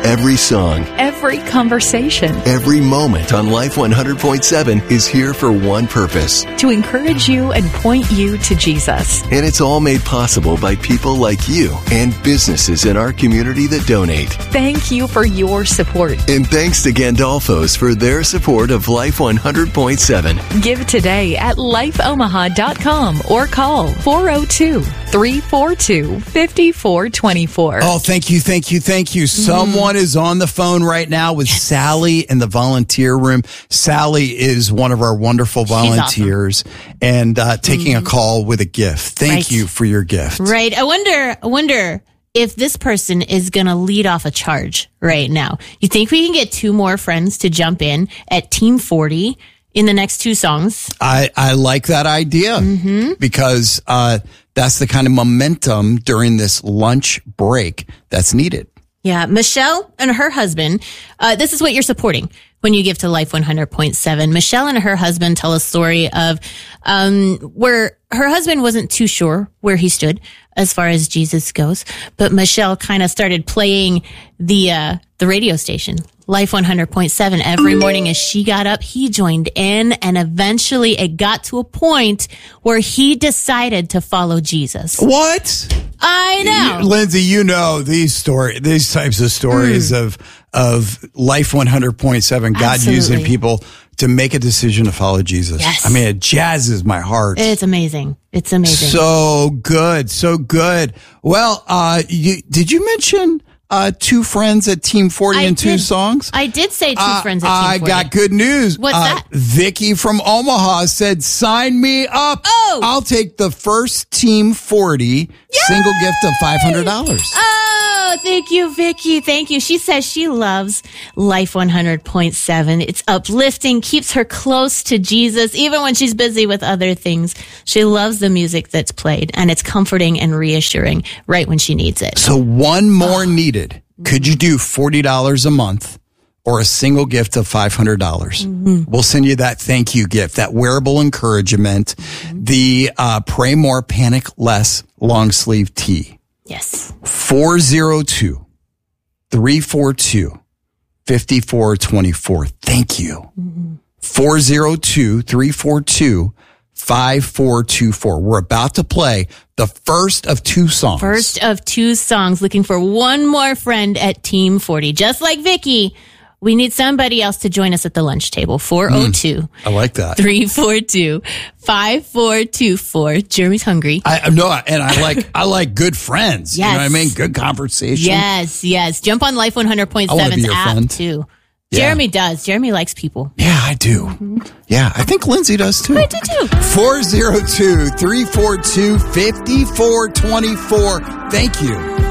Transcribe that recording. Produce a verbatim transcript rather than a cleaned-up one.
Every song, every conversation, every moment on Life one hundred point seven is here for one purpose. to encourage you and point you to Jesus. And it's all made possible by people like you and businesses in our community that donate. Thank you for your support. And thanks to Gandolfo's for their support of Life one hundred point seven. Give today at life omaha dot com or call four oh two, three four two, five four two four. Oh, thank you, thank you, thank you. Someone is on the phone right now with Sally in the volunteer room. Sally is one of our wonderful volunteers and uh, taking a call with a gift. Thank Right. you for your gift. Right. I wonder, I wonder if this person is going to lead off a charge right now. You think we can get two more friends to jump in at Team forty in the next two songs? I, I like that idea because uh, that's the kind of momentum during this lunch break that's needed. Yeah. Michelle and her husband, uh, this is what you're supporting when you give to Life one hundred point seven. Michelle and her husband tell a story of um, where her husband wasn't too sure where he stood as far as Jesus goes, but Michelle kind of started playing the uh, the radio station, Life one hundred point seven, every morning as she got up. He joined in, and eventually it got to a point where he decided to follow Jesus. What? I know. You- Lindsay, you know these story, these types of stories of of Life one hundred point seven, God Absolutely. using people to make a decision to follow Jesus. Yes. I mean, it jazzes my heart. It's amazing. It's amazing. So good, so good. Well, uh, you, did you mention uh, two friends at Team forty I and two did. songs? I did say two Uh, friends at Team I forty. got good news. What's uh, that? Vicky from Omaha said, sign me up. Oh! I'll take the first Team forty single gift of five hundred dollars. Oh, thank you, Vicky. Thank you. She says she loves Life one hundred point seven. It's uplifting, keeps her close to Jesus, even when she's busy with other things. She loves the music that's played, and it's comforting and reassuring right when she needs it. So one more needed. Could you do forty dollars a month or a single gift of five hundred dollars? Mm-hmm. We'll send you that thank you gift, that wearable encouragement, the uh, Pray More, Panic Less long sleeve tee. Yes. four oh two, three four two, five four two four. Thank you. four oh two, three four two, five four two four. We're about to play the first of two songs. First of two songs, looking for one more friend at Team forty. Just like Vicky, we need somebody else to join us at the lunch table. four oh two, I like that. three four two, five four two four. Jeremy's hungry. I no, and I like I like good friends. You know what I Yes. mean? Good conversation. Yes, yes. Jump on Life one hundred point I wanna be seven's your app friend. too. Yeah. Jeremy does. Jeremy likes people. Yeah, I do. Yeah, I think Lindsay does too. I do too. four oh two, three four two, five four two four. Thank you.